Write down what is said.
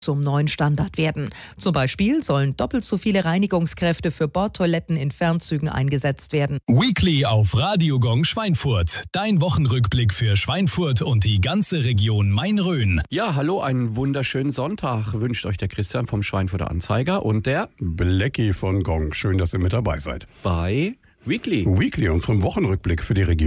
zum neuen Standard werden. Zum Beispiel sollen doppelt so viele Reinigungskräfte für Bordtoiletten in Fernzügen eingesetzt werden. Weekly auf Radio Gong Schweinfurt. Dein Wochenrückblick für Schweinfurt und die ganze Region Main-Rhön. Ja, hallo, einen wunderschönen Sonntag wünscht euch der Christian vom Schweinfurter Anzeiger und der Blackie von Gong. Schön, dass ihr mit dabei seid. bei Weekly. Weekly, unserem Wochenrückblick für die Region.